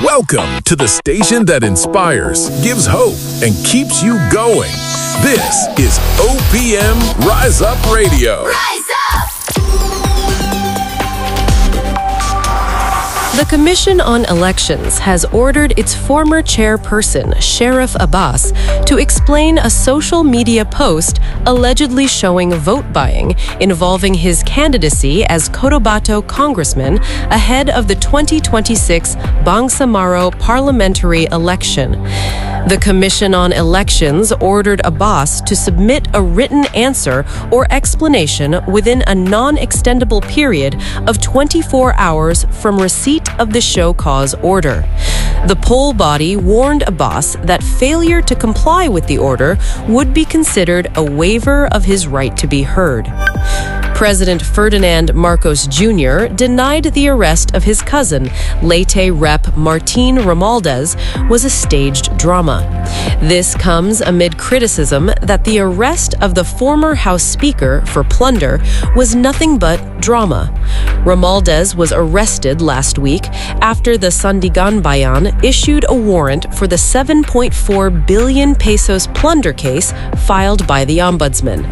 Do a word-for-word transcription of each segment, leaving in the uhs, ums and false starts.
Welcome to the station that inspires, gives hope, and keeps you going. This is O P M Rise Up Radio. Rise up! The Commission on Elections has ordered its former chairperson, Sharif Abbas, to explain a social media post allegedly showing vote buying involving his candidacy as Cotabato congressman ahead of the twenty twenty-six Bangsamoro parliamentary election. The Commission on Elections ordered Abbas to submit a written answer or explanation within a non-extendable period of twenty-four hours from receipt of the show cause order. The poll body warned Abbas that failure to comply with the order would be considered a waiver of his right to be heard. President Ferdinand Marcos Junior denied the arrest of his cousin, Leyte Rep Martin Romualdez, was a staged drama. This comes amid criticism that the arrest of the former House Speaker for plunder was nothing but drama. Romualdez was arrested last week after the Sandigan Bayan issued a warrant for the seven point four billion pesos plunder case filed by the Ombudsman.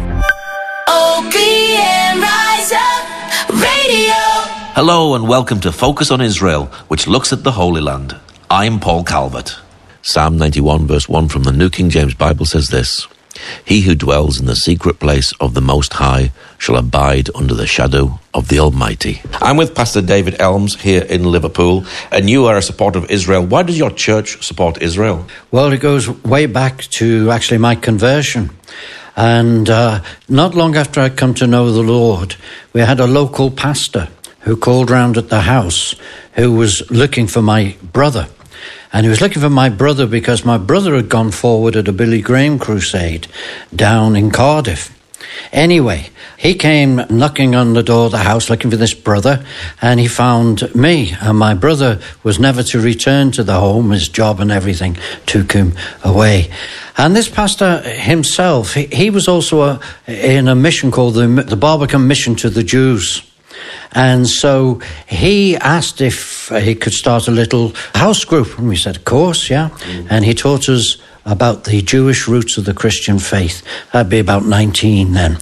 O P M Rise Up Radio. Hello and welcome to Focus on Israel, which looks at the Holy Land. I'm Paul Calvert. Psalm ninety-one verse one from the New King James Bible says this: He who dwells in the secret place of the Most High shall abide under the shadow of the Almighty. I'm with Pastor David Elms here in Liverpool, and you are a supporter of Israel. Why does your church support Israel? Well, it goes way back to actually my conversion. And uh, not long after I'd come to know the Lord, we had a local pastor who called round at the house who was looking for my brother. And he was looking for my brother because my brother had gone forward at a Billy Graham crusade down in Cardiff. Anyway, he came knocking on the door of the house looking for this brother, and he found me. And my brother was never to return to the home. His job and everything took him away. And this pastor himself, he, he was also a, in a mission called the, the Barbican Mission to the Jews. And so he asked if he could start a little house group. And we said, of course, yeah. Mm. And he taught us about the Jewish roots of the Christian faith. I'd be about nineteen then.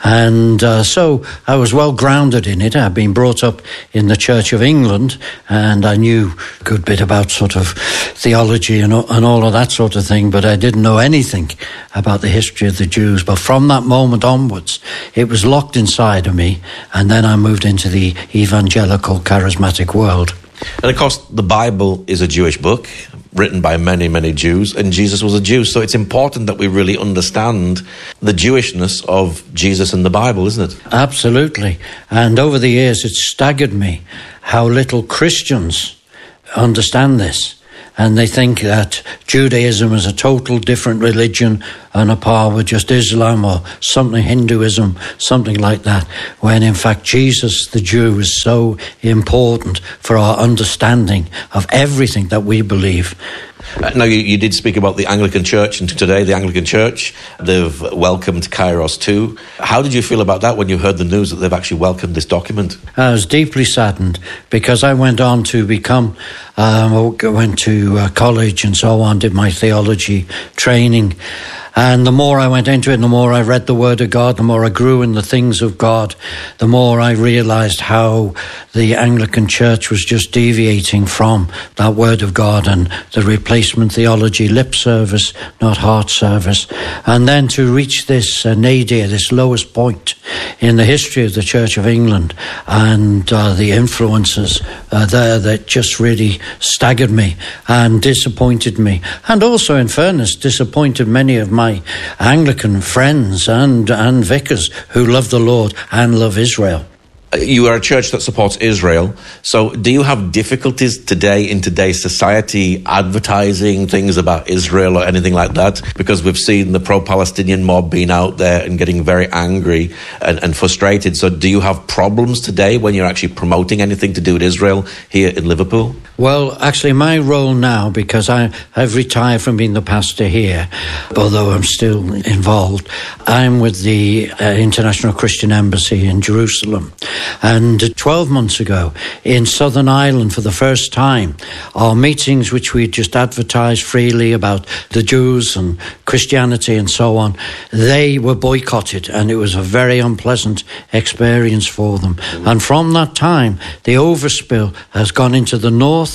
And uh, so I was well grounded in it. I'd been brought up in the Church of England, and I knew a good bit about sort of theology and, and all of that sort of thing, but I didn't know anything about the history of the Jews. But from that moment onwards, it was locked inside of me, and then I moved into the evangelical charismatic world. And of course, the Bible is a Jewish book, written by many, many Jews, and Jesus was a Jew. So it's important that we really understand the Jewishness of Jesus and the Bible, isn't it? Absolutely. And over the years, it's staggered me how little Christians understand this. And they think that Judaism is a total different religion on a par with just Islam or something, Hinduism, something like that, when in fact Jesus, the Jew, is so important for our understanding of everything that we believe. Uh, now, you, you did speak about the Anglican Church, and today the Anglican Church, they've welcomed Kairos too. How did you feel about that when you heard the news that they've actually welcomed this document? I was deeply saddened because I went on to become, um, went to uh, college and so on, did my theology training. And the more I went into it, the more I read the Word of God, the more I grew in the things of God, the more I realized how the Anglican Church was just deviating from that Word of God and the replacement theology, lip service, not heart service. And then to reach this uh, nadir, this lowest point in the history of the Church of England, and uh, the influences uh, there that just really staggered me and disappointed me. And also, in fairness, disappointed many of my Anglican friends and, and vicars who love the Lord and love Israel. You are a church that supports Israel. So do you have difficulties today in today's society advertising things about Israel or anything like that? Because we've seen the pro-Palestinian mob being out there and getting very angry and, and frustrated. So do you have problems today when you're actually promoting anything to do with Israel here in Liverpool? Well, actually, my role now, because I, I've retired from being the pastor here, although I'm still involved, I'm with the uh, International Christian Embassy in Jerusalem. And twelve months ago, in Southern Ireland, for the first time, our meetings, which we just advertised freely about the Jews and Christianity and so on, they were boycotted, and it was a very unpleasant experience for them. And from that time, the overspill has gone into the north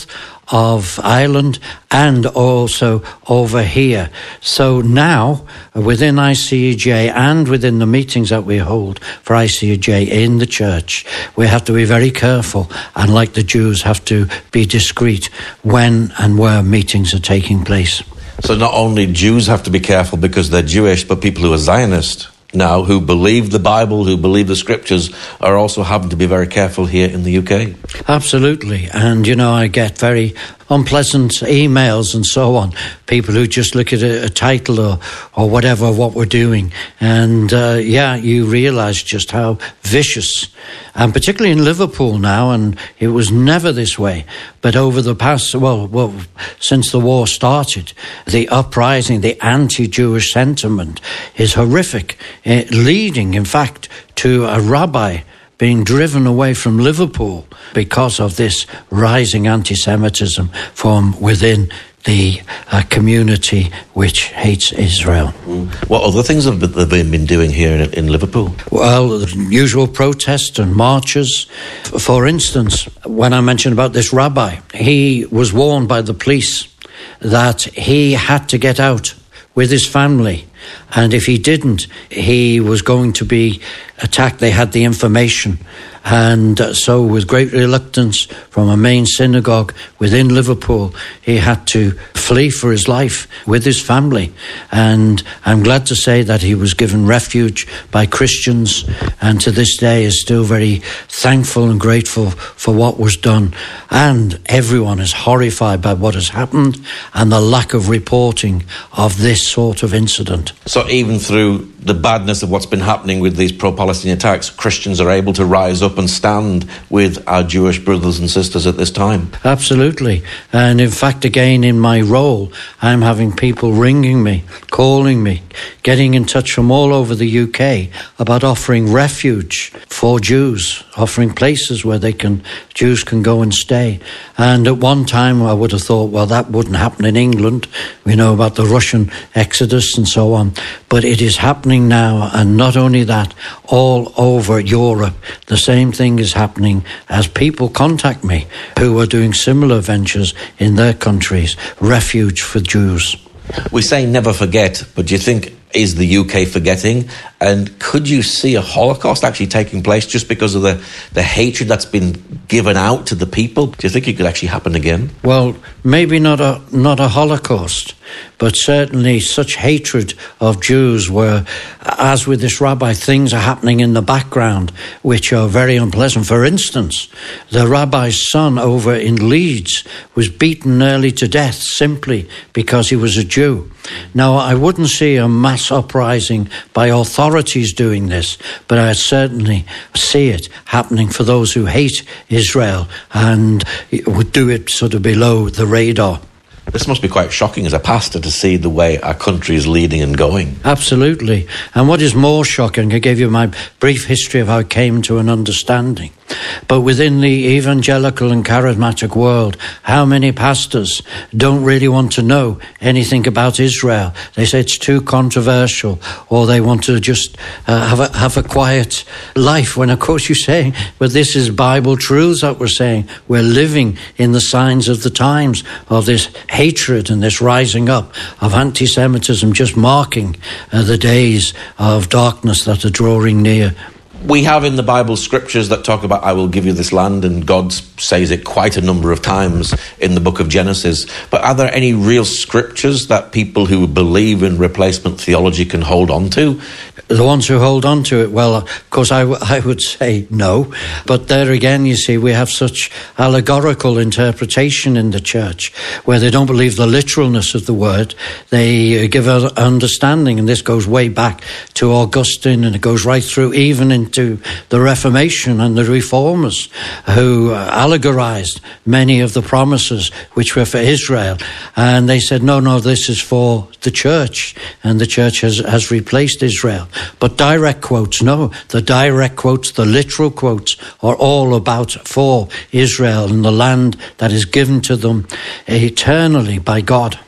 of Ireland and also over here. So now, within I C E J and within the meetings that we hold for I C E J in the church, we have to be very careful and, like the Jews, have to be discreet when and where meetings are taking place. So not only Jews have to be careful because they're Jewish, but people who are Zionist now, who believe the Bible, who believe the scriptures, are also having to be very careful here in the U K. Absolutely. And, you know, I get very unpleasant emails and so on, people who just look at a, a title or, or whatever of what we're doing. And, uh, yeah, you realise just how vicious, and particularly in Liverpool now, and it was never this way, but over the past, well, well since the war started, the uprising, the anti-Jewish sentiment is horrific, uh, leading, in fact, to a rabbi being driven away from Liverpool because of this rising anti-Semitism from within the uh, community which hates Israel. Mm. What other things have they been doing here in, in Liverpool? Well, the usual protests and marches. For instance, when I mentioned about this rabbi, he was warned by the police that he had to get out with his family, and if he didn't, he was going to be attacked. They had the information, and uh, so with great reluctance from a main synagogue within Liverpool, he had to flee for his life with his family. And I'm glad to say that he was given refuge by Christians, and to this day is still very thankful and grateful for what was done. And everyone is horrified by what has happened and the lack of reporting of this sort of incident. So even through the badness of what's been happening with these pro-Palestinian attacks, Christians are able to rise up and stand with our Jewish brothers and sisters at this time. Absolutely. And in fact, again, in my role, I'm having people ringing me, calling me, getting in touch from all over the U K about offering refuge for Jews, offering places where they can, Jews can go and stay. And at one time I would have thought, well, that wouldn't happen in England. We know about the Russian exodus and so on. But it is happening now, and not only that, all over Europe. The same thing is happening as people contact me who are doing similar ventures in their countries, refuge for Jews. We say never forget, but do you think, is the U K forgetting? And could you see a Holocaust actually taking place just because of the, the hatred that's been given out to the people? Do you think it could actually happen again? Well, maybe not a not a Holocaust, but certainly such hatred of Jews where, as with this rabbi, things are happening in the background which are very unpleasant. For instance, the rabbi's son over in Leeds was beaten nearly to death simply because he was a Jew. Now, I wouldn't see a mass uprising by authorities doing this, but I certainly see it happening for those who hate Israel and would do it sort of below the radar. This must be quite shocking as a pastor to see the way our country is leading and going. Absolutely. And what is more shocking, I gave you my brief history of how I came to an understanding. But within the evangelical and charismatic world, how many pastors don't really want to know anything about Israel? They say it's too controversial, or they want to just uh, have a, have a quiet life, when of course you're saying, but this is Bible truths that we're saying. We're living in the signs of the times of this hatred and this rising up of anti-Semitism, just marking uh, the days of darkness that are drawing near. We have in the Bible scriptures that talk about, I will give you this land, and God says it quite a number of times in the book of Genesis. But are there any real scriptures that people who believe in replacement theology can hold on to? The ones who hold on to it, well, of course, I, w- I would say no. But there again, you see, we have such allegorical interpretation in the church where they don't believe the literalness of the word. They uh, give an understanding, and this goes way back to Augustine, and it goes right through even in link to the Reformation and the Reformers, who uh, allegorized many of the promises which were for Israel. And they said, no, no, this is for the church, and the church has, has replaced Israel. But direct quotes, no. The direct quotes, the literal quotes, are all about for Israel and the land that is given to them eternally by God.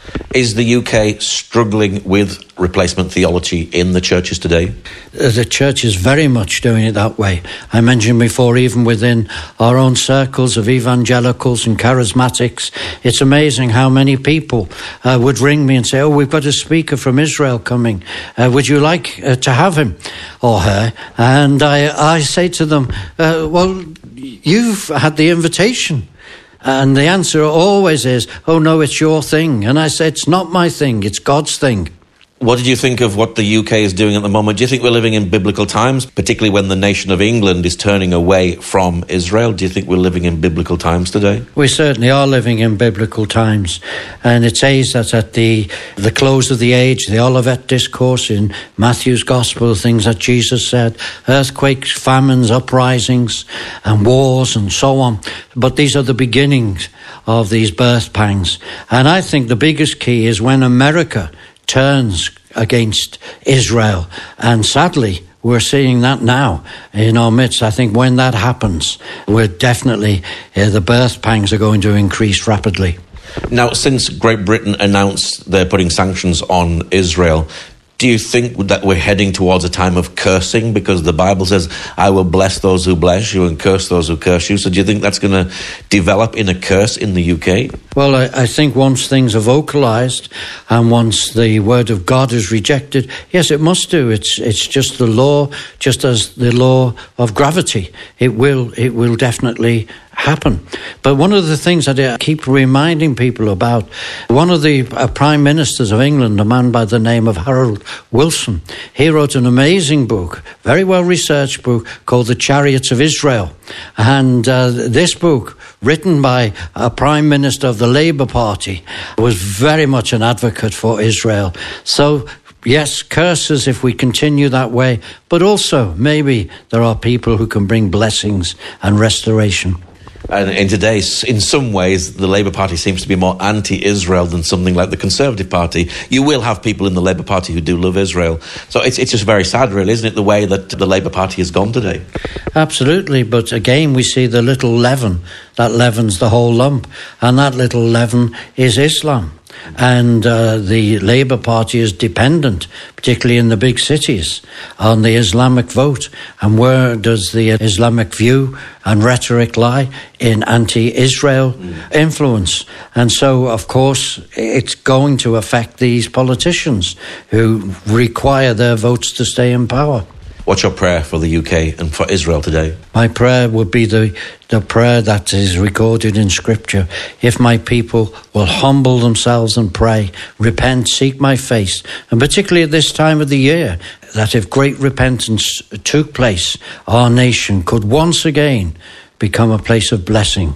Is the U K struggling with replacement theology in the churches today? The church is very much doing it that way. I mentioned before, even within our own circles of evangelicals and charismatics, it's amazing how many people uh, would ring me and say, oh, we've got a speaker from Israel coming. Uh, would you like uh, to have him or her? And I, I say to them, uh, well, you've had the invitation. And the answer always is, oh, no, it's your thing. And I say, it's not my thing, it's God's thing. What did you think of what the U K is doing at the moment? Do you think we're living in biblical times, particularly when the nation of England is turning away from Israel? Do you think we're living in biblical times today? We certainly are living in biblical times. And it says that at the, the close of the age, the Olivet Discourse in Matthew's Gospel, things that Jesus said, earthquakes, famines, uprisings, and wars, and so on. But these are the beginnings of these birth pangs. And I think the biggest key is when America turns against Israel. And sadly, we're seeing that now in our midst. I think when that happens, we're definitely, uh, the birth pangs are going to increase rapidly. Now, since Great Britain announced they're putting sanctions on Israel, do you think that we're heading towards a time of cursing? Because the Bible says, I will bless those who bless you and curse those who curse you. So do you think that's going to develop in a curse in the U K? Well, I, I think once things are vocalized and once the word of God is rejected, yes, it must do. It's it's just the law, just as the law of gravity. It will it will definitely happen. But one of the things that I keep reminding people about, one of the uh, prime ministers of England, a man by the name of Harold Wilson, he wrote an amazing book, very well researched book called The Chariots of Israel. And uh, this book, written by a prime minister of the Labour Party, was very much an advocate for Israel. So yes, curses if we continue that way, but also maybe there are people who can bring blessings and restoration. And in today's, in some ways, the Labour Party seems to be more anti-Israel than something like the Conservative Party. You will have people in the Labour Party who do love Israel. So it's it's just very sad, really, isn't it, the way that the Labour Party has gone today? Absolutely. But again, we see the little leaven that leavens the whole lump. And that little leaven is Islam. And uh, the Labour Party is dependent, particularly in the big cities, on the Islamic vote. And where does the Islamic view and rhetoric lie? In anti-Israel mm. influence. And so, of course, it's going to affect these politicians who require their votes to stay in power. What's your prayer for the U K and for Israel today? My prayer would be the, the prayer that is recorded in Scripture. If my people will humble themselves and pray, repent, seek my face, and particularly at this time of the year, that if great repentance took place, our nation could once again become a place of blessing.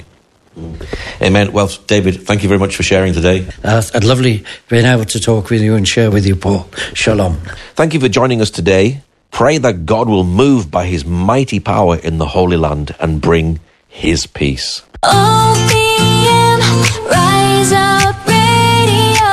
Amen. Well, David, thank you very much for sharing today. Uh, I'd lovely being able to talk with you and share with you, Paul. Shalom. Thank you for joining us today. Pray that God will move by his mighty power in the Holy Land and bring his peace. O P M Rise Up Radio.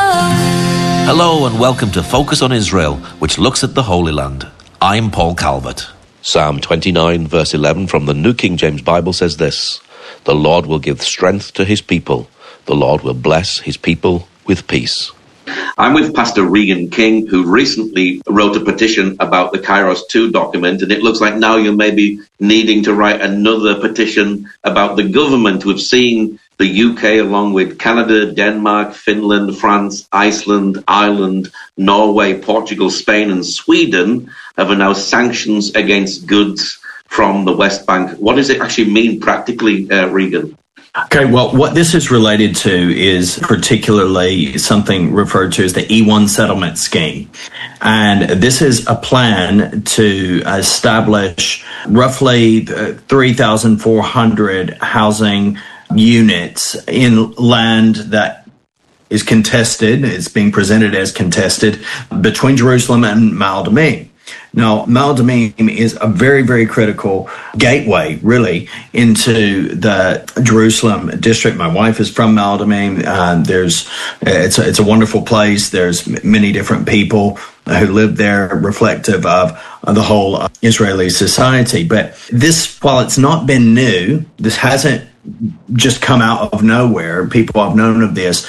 Hello and welcome to Focus on Israel, which looks at the Holy Land. I'm Paul Calvert. Psalm twenty-nine verse eleven from the New King James Bible says this: The Lord will give strength to his people. The Lord will bless his people with peace. I'm with Pastor Regan King, who recently wrote a petition about the Kairos two document, and it looks like now you may be needing to write another petition about the government. We've seen the U K, along with Canada, Denmark, Finland, France, Iceland, Ireland, Norway, Portugal, Spain, and Sweden have announced sanctions against goods from the West Bank. What does it actually mean practically, uh, Regan? Okay, well, what this is related to is particularly something referred to as the E one settlement scheme. And this is a plan to establish roughly three thousand four hundred housing units in land that is contested, it's being presented as contested, between Jerusalem and Maal Adumim. Now, Ma'ale-Adumim is a very, very critical gateway, really, into the Jerusalem district. My wife is from Ma'ale-Adumim. Uh, there's, it's a, it's a wonderful place. There's many different people who live there, reflective of the whole Israeli society. But this, while it's not been new, this hasn't just come out of nowhere. People have known of this.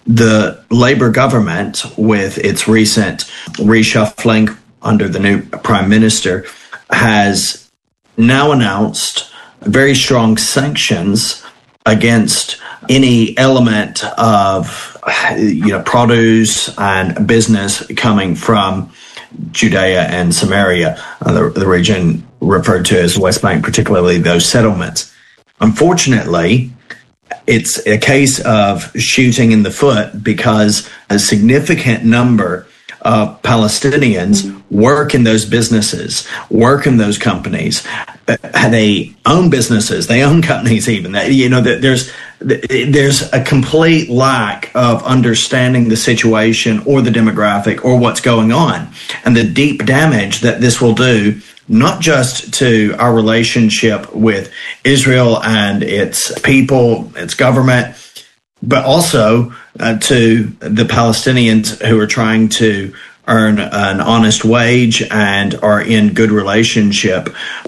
The Labour government, with its recent reshuffling under the new prime minister, has now announced very strong sanctions against any element of, you know, produce and business coming from Judea and Samaria, uh, the, the region referred to as the West Bank, particularly those settlements. Unfortunately, it's a case of shooting in the foot because a significant number of Palestinians work in those businesses, work in those companies. They own businesses, they own companies even. You know, there's there's a complete lack of understanding the situation or the demographic or what's going on, and the deep damage that this will do, not just to our relationship with Israel and its people, its government, but also uh, to the Palestinians who are trying to earn an honest wage and are in good relationship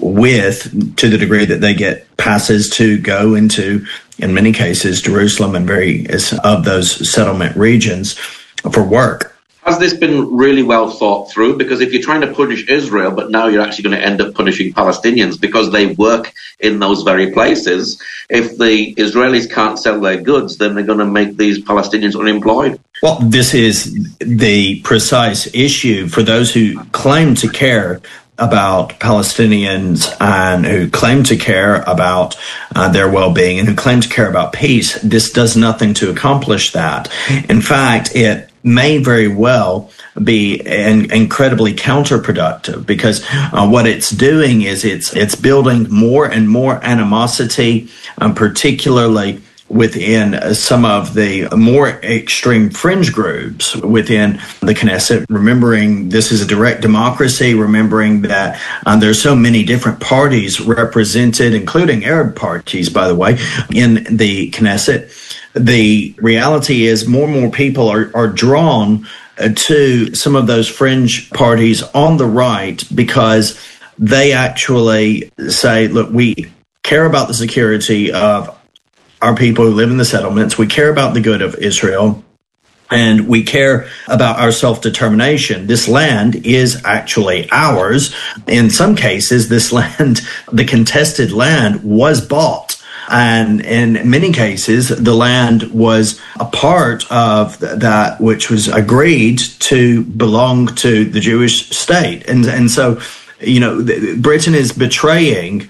with, to the degree that they get passes to go into, in many cases, Jerusalem and various of those settlement regions for work. Has this been really well thought through? Because if you're trying to punish Israel, but now you're actually going to end up punishing Palestinians because they work in those very places, if the Israelis can't sell their goods, then they're going to make these Palestinians unemployed. Well, this is the precise issue for those who claim to care about Palestinians and who claim to care about uh, their well-being and who claim to care about peace. This does nothing to accomplish that. In fact, it may very well be an incredibly counterproductive, because uh, what it's doing is it's it's building more and more animosity, um, particularly within uh, some of the more extreme fringe groups within the Knesset, remembering this is a direct democracy, remembering that uh, there's so many different parties represented, including Arab parties, by the way, in the Knesset. The reality is more and more people are, are drawn uh, to some of those fringe parties on the right because they actually say, look, we care about the security of our people who live in the settlements. We care about the good of Israel, and we care about our self-determination. This land is actually ours. In some cases, this land, the contested land, was bought. And in many cases, the land was a part of that which was agreed to belong to the Jewish state. And, and so, you know, Britain is betraying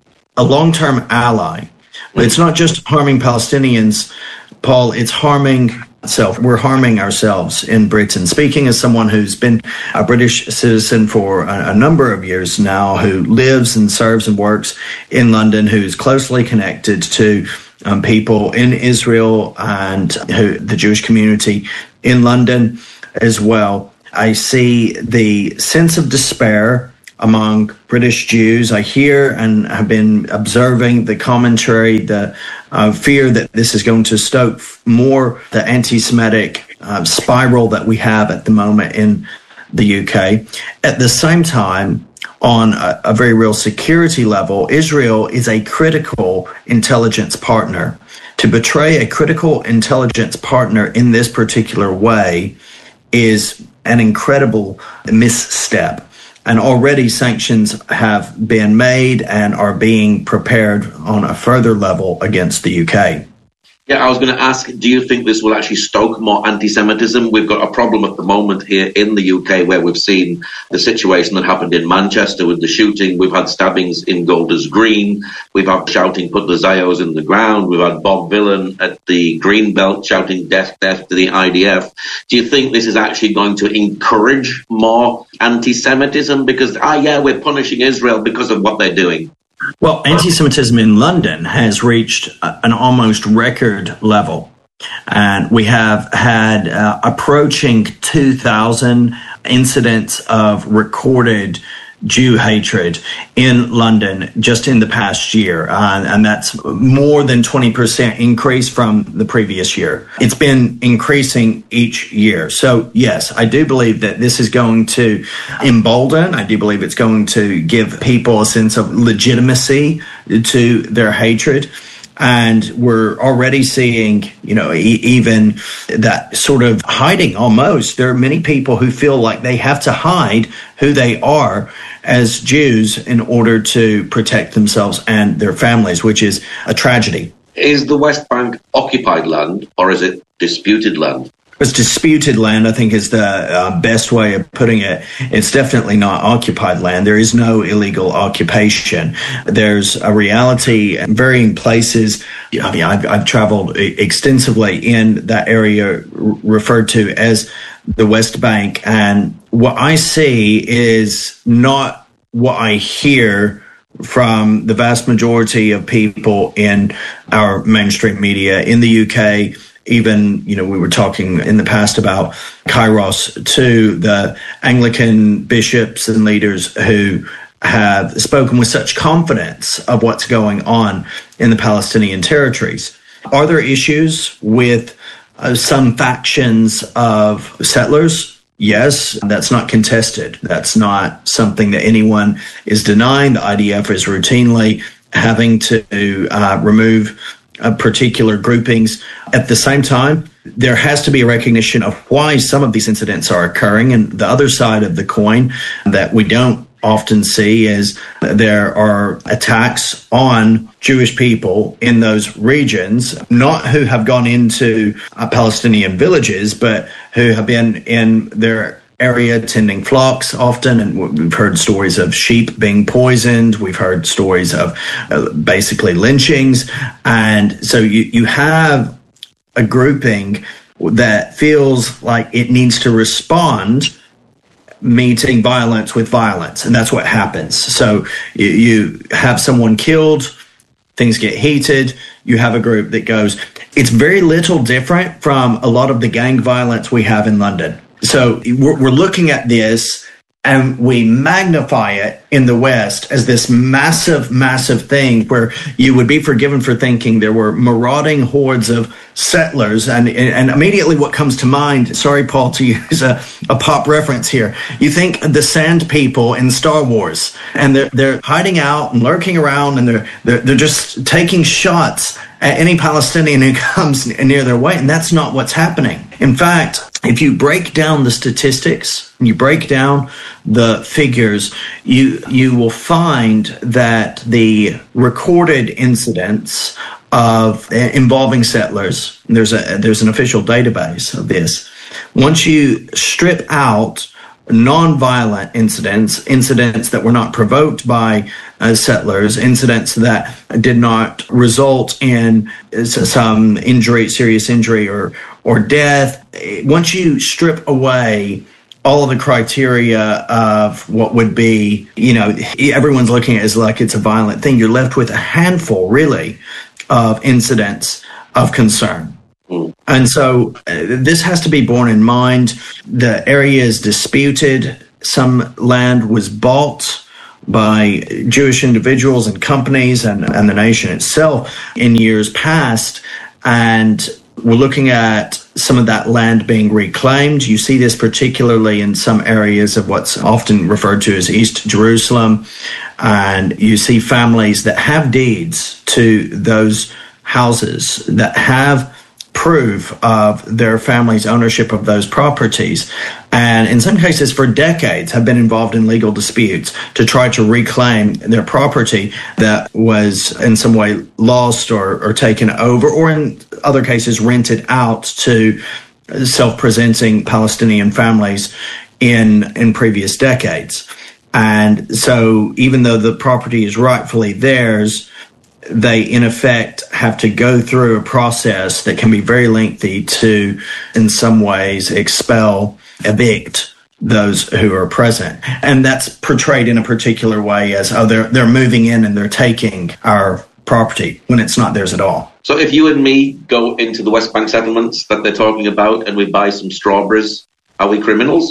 a long-term ally. But it's not just harming Palestinians, Paul, it's harming itself. We're harming ourselves in Britain. Speaking as someone who's been a British citizen for a, a number of years now, who lives and serves and works in London, who's closely connected to um, people in Israel and who, the Jewish community in London as well, I see the sense of despair among British Jews. I hear and have been observing the commentary, the uh, fear that this is going to stoke more the anti-Semitic uh, spiral that we have at the moment in the U K. At the same time, on a, a very real security level, Israel is a critical intelligence partner. To betray a critical intelligence partner in this particular way is an incredible misstep. And already sanctions have been made and are being prepared on a further level against the U K. Yeah, I was going to ask, do you think this will actually stoke more anti-Semitism? We've got a problem at the moment here in the U K where we've seen the situation that happened in Manchester with the shooting. We've had stabbings in Golders Green. We've had shouting, put the Zios in the ground. We've had Bob Villan at the Greenbelt shouting death, death to the I D F. Do you think this is actually going to encourage more anti-Semitism? Because, ah, yeah, we're punishing Israel because of what they're doing. Well, anti-Semitism in London has reached an almost record level. And we have had uh, approaching two thousand incidents of recorded Jew hatred in London just in the past year. Uh, and that's more than twenty percent increase from the previous year. It's been increasing each year. So yes, I do believe that this is going to embolden. I do believe it's going to give people a sense of legitimacy to their hatred. And we're already seeing, you know, e- even that sort of hiding almost. There are many people who feel like they have to hide who they are as Jews in order to protect themselves and their families, which is a tragedy. Is the West Bank occupied land or is it disputed land? It's disputed land, I think, is the uh, best way of putting it. It's definitely not occupied land. There is no illegal occupation. There's a reality in varying places. I mean, I've, I've traveled extensively in that area r- referred to as the West Bank. And what I see is not what I hear from the vast majority of people in our mainstream media in the U K. Even, you know, we were talking in the past about Kairos to the Anglican bishops and leaders who have spoken with such confidence of what's going on in the Palestinian territories. Are there issues with uh, some factions of settlers? Yes, that's not contested. That's not something that anyone is denying. The I D F is routinely having to uh, remove Uh, particular groupings. At the same time, there has to be a recognition of why some of these incidents are occurring. And the other side of the coin that we don't often see is there are attacks on Jewish people in those regions, not who have gone into uh, Palestinian villages, but who have been in their area tending flocks often, and we've heard stories of sheep being poisoned. We've heard stories of uh, basically lynchings. And so you, you have a grouping that feels like it needs to respond, meeting violence with violence. And that's what happens. So you, you have someone killed, things get heated, you have a group that goes. It's very little different from a lot of the gang violence we have in London. So we're, we're looking at this and we magnify it in the West as this massive, massive thing where you would be forgiven for thinking there were marauding hordes of settlers. And, and immediately what comes to mind, sorry, Paul, to use a, a pop reference here, you think the Sand People in Star Wars, and they're, they're hiding out and lurking around, and they're, they're, they're just taking shots at any Palestinian who comes near their way. And that's not what's happening. In fact, if you break down the statistics, you break down the figures, you you will find that the recorded incidents of involving settlers, there's a there's an official database of this. Once you strip out non-violent incidents, incidents that were not provoked by uh, settlers, incidents that did not result in some injury, serious injury or or death. Once you strip away all of the criteria of what would be, you know, everyone's looking at it as like it's a violent thing, you're left with a handful, really, of incidents of concern. And so uh, this has to be borne in mind. The area is disputed. Some land was bought by Jewish individuals and companies and, and the nation itself in years past. And we're looking at some of that land being reclaimed. You see this particularly in some areas of what's often referred to as East Jerusalem. And you see families that have deeds to those houses, that have proof of their family's ownership of those properties, and in some cases for decades have been involved in legal disputes to try to reclaim their property that was in some way lost or, or taken over, or in other cases rented out to self-presenting Palestinian families in in previous decades. And so even though the property is rightfully theirs, they, in effect, have to go through a process that can be very lengthy to, in some ways, expel, evict those who are present. And that's portrayed in a particular way as, oh, they're, they're moving in and they're taking our property, when it's not theirs at all. So if you and me go into the West Bank settlements that they're talking about and we buy some strawberries, are we criminals?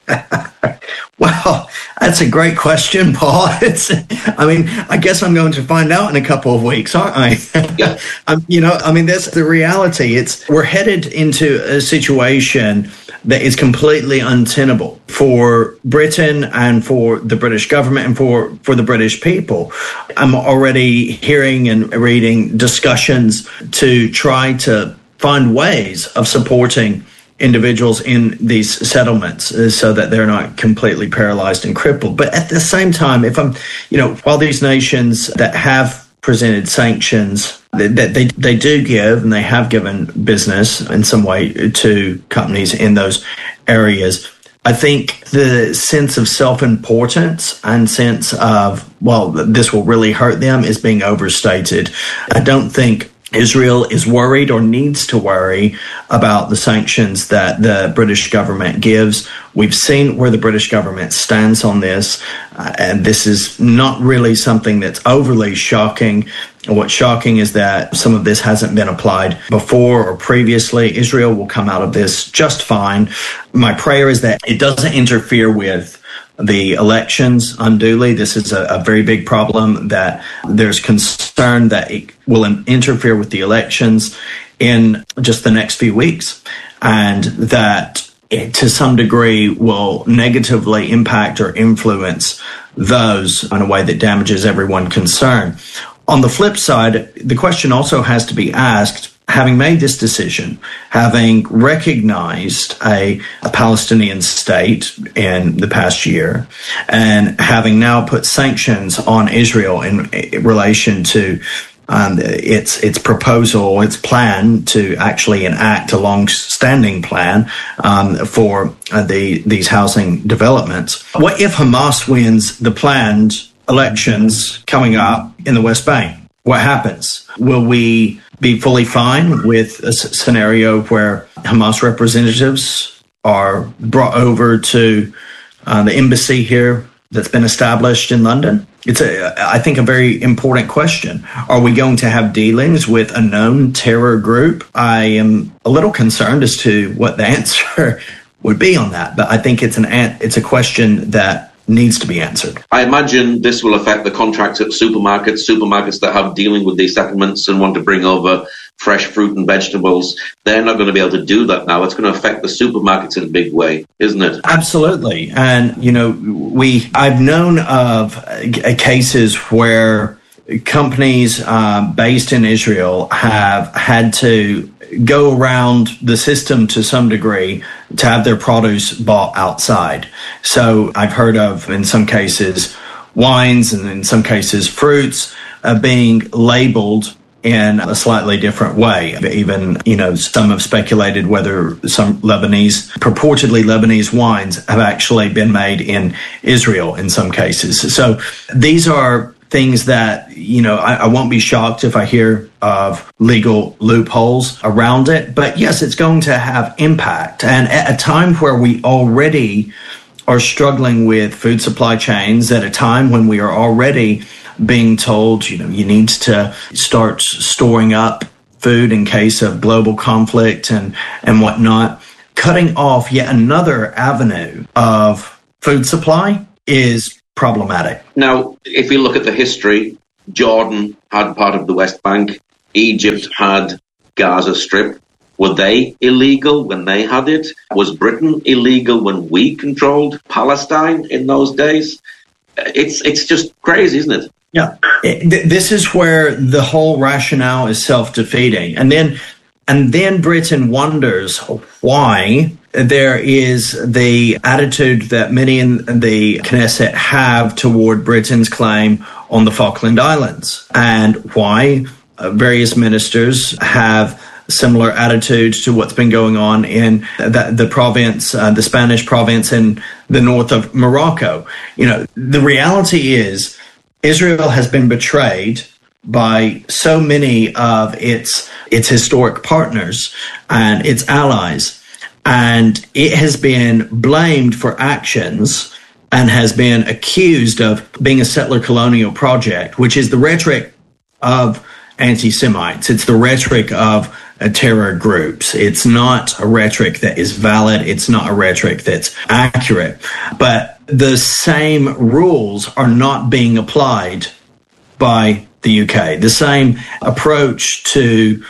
Well, that's a great question, Paul. It's, I mean, I guess I'm going to find out in a couple of weeks, aren't I? Yeah. um, you know, I mean, that's the reality. It's we're headed into a situation that is completely untenable for Britain and for the British government and for, for the British people. I'm already hearing and reading discussions to try to find ways of supporting individuals in these settlements uh, so that they're not completely paralyzed and crippled. But at the same time, if I'm, you know, while these nations that have presented sanctions, that they, they, they do give and they have given business in some way to companies in those areas, I think the sense of self-importance and sense of, well, this will really hurt them is being overstated. I don't think Israel is worried or needs to worry about the sanctions that the British government gives. We've seen where the British government stands on this, uh, and this is not really something that's overly shocking. What's shocking is that some of this hasn't been applied before or previously. Israel will come out of this just fine. My prayer is that it doesn't interfere with the elections unduly. This is a, a very big problem, that there's concern that it will interfere with the elections in just the next few weeks, and that it, to some degree, will negatively impact or influence those in a way that damages everyone concerned. On the flip side, the question also has to be asked, having made this decision, having recognized a, a Palestinian state in the past year, and having now put sanctions on Israel in, in relation to um, its its proposal, its plan to actually enact a long-standing plan um, for uh, the these housing developments. What if Hamas wins the planned elections coming up in the West Bank? What happens? Will we be fully fine with a scenario where Hamas representatives are brought over to uh, the embassy here that's been established in London? It's, a, I think, a very important question. Are we going to have dealings with a known terror group? I am a little concerned as to what the answer would be on that, but I think it's an it's a question that needs to be answered. I imagine this will affect the contracts at supermarkets, supermarkets that have dealing with these settlements and want to bring over fresh fruit and vegetables. They're not going to be able to do that now. It's going to affect the supermarkets in a big way, isn't it? Absolutely. And, you know, we I've known of cases where companies uh, based in Israel have had to go around the system to some degree to have their produce bought outside. So I've heard of, in some cases, wines and in some cases fruits uh, being labeled in a slightly different way. Even, you know, some have speculated whether some Lebanese, purportedly Lebanese wines have actually been made in Israel in some cases. So these are things that, you know, I, I won't be shocked if I hear of legal loopholes around it. But yes, it's going to have impact. And at a time where we already are struggling with food supply chains, at a time when we are already being told, you know, you need to start storing up food in case of global conflict and, and whatnot, cutting off yet another avenue of food supply is problematic. Now, if you look at the history, Jordan had part of the West Bank, Egypt had Gaza Strip. Were they illegal when they had it? Was Britain illegal when we controlled Palestine in those days? It's it's just crazy, isn't it? Yeah. This is where the whole rationale is self-defeating. And then and then Britain wonders why there is the attitude that many in the Knesset have toward Britain's claim on the Falkland Islands, and why various ministers have similar attitudes to what's been going on in the, the province, uh, the Spanish province in the north of Morocco. You know, the reality is Israel has been betrayed by so many of its its historic partners and its allies. And it has been blamed for actions and has been accused of being a settler colonial project, which is the rhetoric of anti-Semites. It's the rhetoric of uh, terror groups. It's not a rhetoric that is valid. It's not a rhetoric that's accurate. But the same rules are not being applied by the U K. The same approach to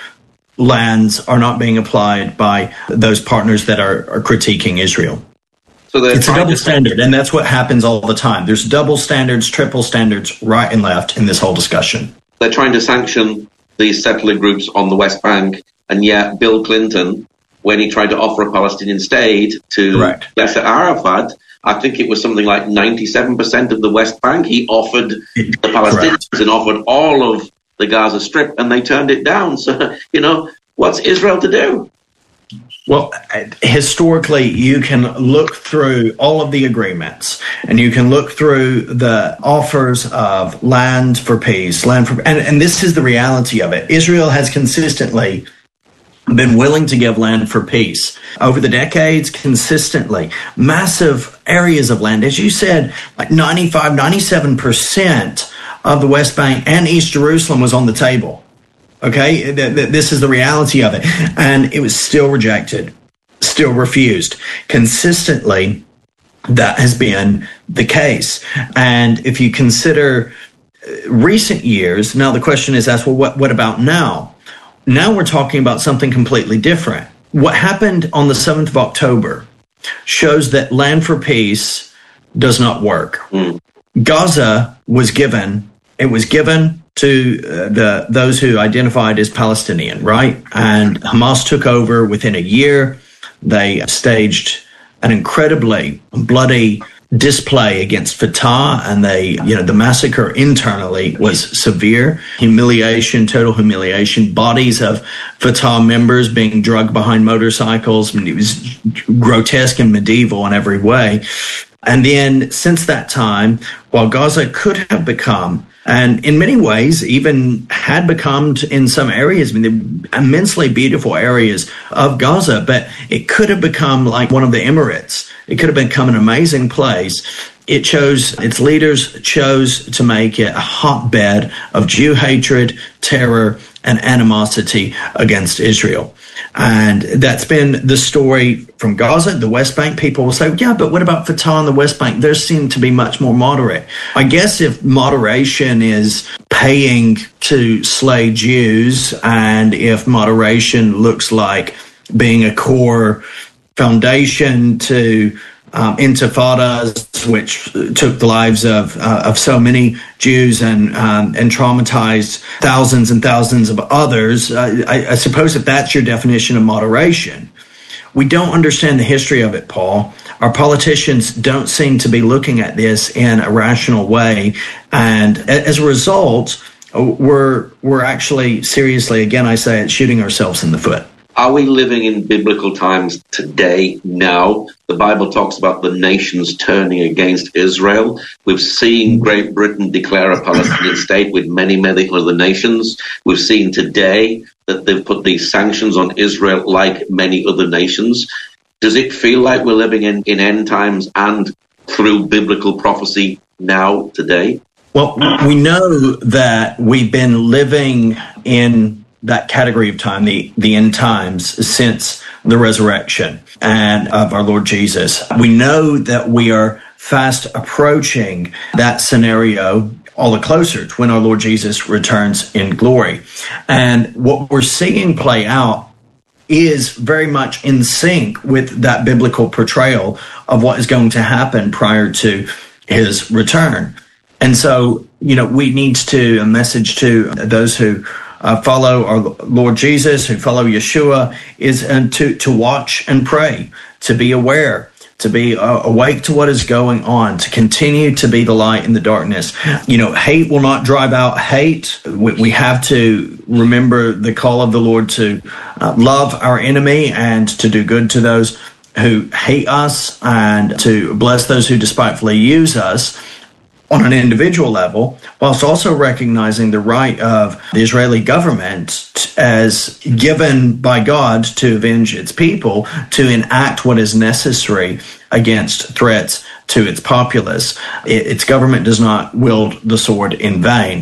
lands are not being applied by those partners that are, are critiquing Israel. So it's a double standard, and that's what happens all the time. There's double standards, triple standards, right and left in this whole discussion. They're trying to sanction these settler groups on the West Bank, and yet Bill Clinton, when he tried to offer a Palestinian state to Correct. Yasser Arafat, I think it was something like ninety-seven percent of the West Bank, he offered the Palestinians Correct. and offered all of the Gaza Strip, and they turned it down. So, you know, what's Israel to do? Well, historically, you can look through all of the agreements, and you can look through the offers of land for peace, land for, and, and this is the reality of it. Israel has consistently been willing to give land for peace over the decades, consistently. Massive areas of land, as you said, like ninety-five, ninety-seven percent of the West Bank and East Jerusalem was on the table. Okay, this is the reality of it. And it was still rejected, still refused. Consistently, that has been the case. And if you consider recent years, now the question is asked, well, what, what about now? Now we're talking about something completely different. What happened on the seventh of October shows that land for peace does not work. Mm. Gaza was given, it was given to uh, the those who identified as Palestinian, right? And Hamas took over within a year. They staged an incredibly bloody display against Fatah, and they, you know, the massacre internally was severe. Humiliation, total humiliation. Bodies of Fatah members being dragged behind motorcycles. I mean, it was grotesque and medieval in every way. And then since that time, while Gaza could have become, and in many ways even had become in some areas, I mean, the immensely beautiful areas of Gaza, but it could have become like one of the Emirates. It could have become an amazing place. It chose, its leaders chose to make it a hotbed of Jew hatred, terror, and animosity against Israel. And that's been the story from Gaza, the West Bank. People will say, yeah, but what about Fatah and the West Bank? They seem to be much more moderate. I guess if moderation is paying to slay Jews, and if moderation looks like being a core foundation to um, intifadas, which took the lives of uh, of so many Jews and um, and traumatized thousands and thousands of others. Uh, I, I suppose if that's your definition of moderation, we don't understand the history of it, Paul. Our politicians don't seem to be looking at this in a rational way, and as a result, we're we're actually seriously, again, I say it, shooting ourselves in the foot. Are we living in biblical times today, now? The Bible talks about the nations turning against Israel. We've seen Great Britain declare a Palestinian state with many, many other nations. We've seen today that they've put these sanctions on Israel like many other nations. Does it feel like we're living in, in end times and through biblical prophecy now, today? Well, we know that we've been living in that category of time, the, the end times, since the resurrection and of our Lord Jesus. We know that we are fast approaching that scenario all the closer to when our Lord Jesus returns in glory. And what we're seeing play out is very much in sync with that biblical portrayal of what is going to happen prior to his return. And so, you know, we need to, a message to those who Uh, follow our Lord Jesus, who follow Yeshua, is uh, to, to watch and pray, to be aware, to be uh, awake to what is going on, to continue to be the light in the darkness. You know, hate will not drive out hate. We, we have to remember the call of the Lord to uh, love our enemy and to do good to those who hate us and to bless those who despitefully use us on an individual level, whilst also recognizing the right of the Israeli government as given by God to avenge its people, to enact what is necessary against threats to its populace. Its government does not wield the sword in vain.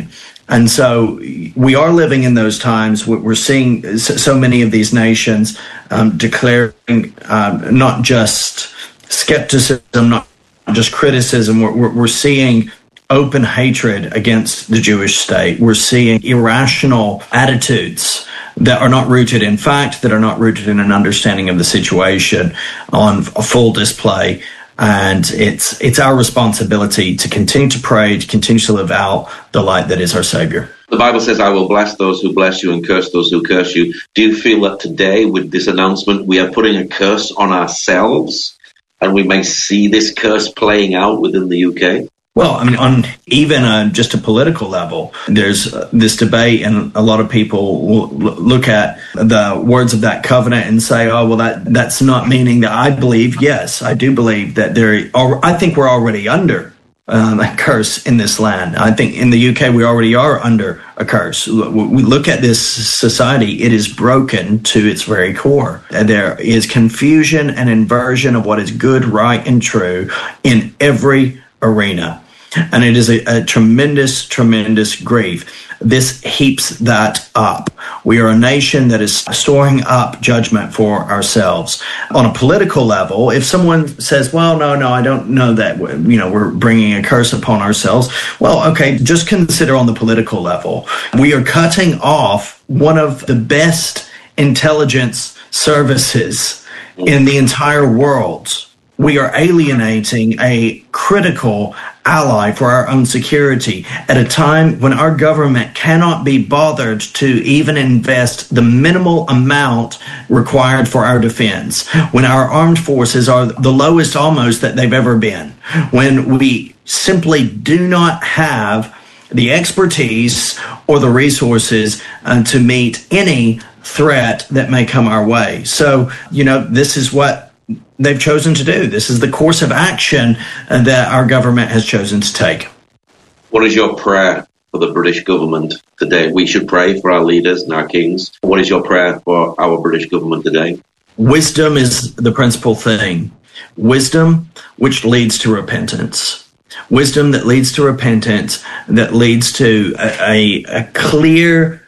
And so we are living in those times. We're seeing so many of these nations um, declaring um, not just skepticism, not just criticism. We're, we're, we're seeing open hatred against the Jewish state. We're seeing irrational attitudes that are not rooted in fact, that are not rooted in an understanding of the situation on a full display. And it's it's our responsibility to continue to pray, to continue to live out the light that is our Savior. The Bible says, I will bless those who bless you and curse those who curse you. Do you feel that today, with this announcement, we are putting a curse on ourselves, and we may see this curse playing out within the U K? Well, I mean, on even uh, just a political level, there's uh, this debate, and a lot of people will look at the words of that covenant and say, "Oh, well, that that's not meaning that." I believe, yes, I do believe that there. Are, I think we're already under um, a curse in this land. I think in the U K we already are under a curse. We look at this society; it is broken to its very core. There is confusion and inversion of what is good, right, and true in every arena. And it is a, a tremendous, tremendous grief. This heaps that up. We are a nation that is storing up judgment for ourselves. On a political level, if someone says, well, no, no, I don't know that, you know, we're bringing a curse upon ourselves. Well, okay, just consider on the political level. We are cutting off one of the best intelligence services in the entire world. We are alienating a critical ally for our own security at a time when our government cannot be bothered to even invest the minimal amount required for our defense, when our armed forces are the lowest almost that they've ever been, when we simply do not have the expertise or the resources uh, to meet any threat that may come our way. So, you know, this is what they've chosen to do. This is the course of action that our government has chosen to take. What is your prayer for the British government today? We should pray for our leaders and our kings. What is your prayer for our British government today? Wisdom is the principal thing. Wisdom which leads to repentance. Wisdom that leads to repentance, that leads to a, a, a clear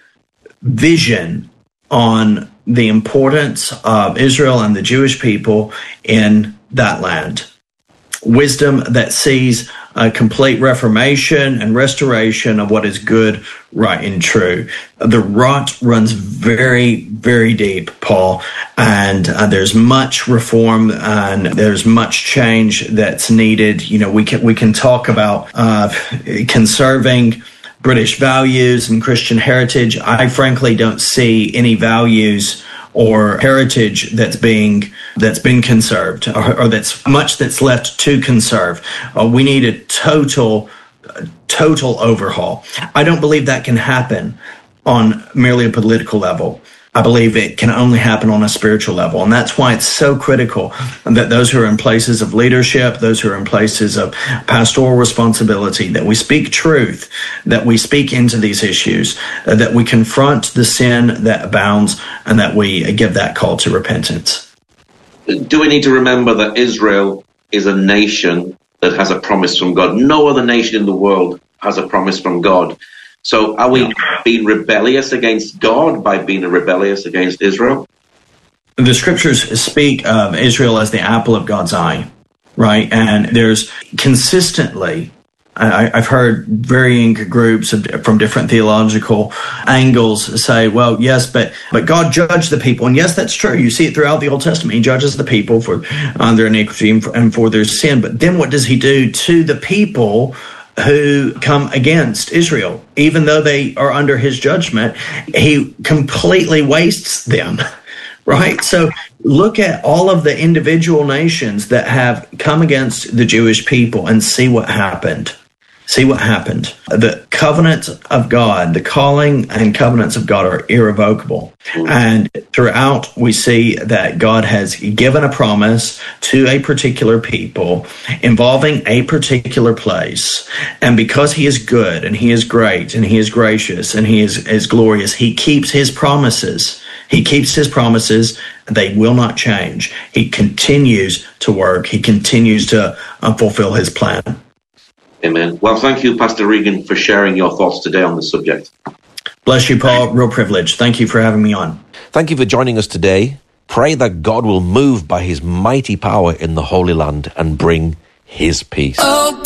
vision on the importance of Israel and the Jewish people in that land. Wisdom that sees a complete reformation and restoration of what is good, right, and true. The rot runs very, very deep, Paul, and uh, there's much reform and there's much change that's needed. You know, we can we can talk about uh, conserving British values and Christian heritage. I frankly don't see any values or heritage that's being that's been conserved, or, or that's much that's left to conserve. Uh, we need a total, uh, total overhaul. I don't believe that can happen on merely a political level. I believe it can only happen on a spiritual level. And that's why it's so critical that those who are in places of leadership, those who are in places of pastoral responsibility, that we speak truth, that we speak into these issues, uh, that we confront the sin that abounds, and that we give that call to repentance. Do we need to remember that Israel is a nation that has a promise from God? No other nation in the world has a promise from God. So are we being rebellious against God by being rebellious against Israel? The scriptures speak of Israel as the apple of God's eye, right? And there's consistently, I, I've heard varying groups of, from different theological angles say, well, yes, but but God judged the people. And yes, that's true. You see it throughout the Old Testament. He judges the people for uh, their iniquity and for, and for their sin. But then what does he do to the people who come against Israel? Even though they are under his judgment, he completely wastes them, right? So look at all of the individual nations that have come against the Jewish people and see what happened. See what happened. The covenants of God, the calling and covenants of God are irrevocable. And throughout, we see that God has given a promise to a particular people involving a particular place. And because he is good and he is great and he is gracious and he is, is glorious, he keeps his promises. He keeps his promises. They will not change. He continues to work. He continues to uh, fulfill his plan. Amen. Well, thank you, Pastor Regan, for sharing your thoughts today on the subject. Bless you, Paul. Real privilege. Thank you for having me on. Thank you for joining us today. Pray that God will move by his mighty power in the Holy Land and bring his peace. O